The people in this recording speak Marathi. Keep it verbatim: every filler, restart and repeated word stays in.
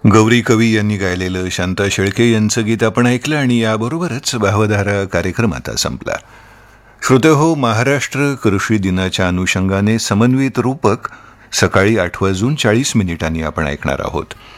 गौरी कवी यांनी गायलेलं शांता शेळके यांचं गीत आपण ऐकलं आणि याबरोबरच भावधारा कार्यक्रम आता संपला. श्रोतेहो, महाराष्ट्र कृषी दिनाच्या अनुषंगाने समन्वित रूपक सकाळी आठ वाजून चाळीस मिनिटांनी आपण ऐकणार आहोत.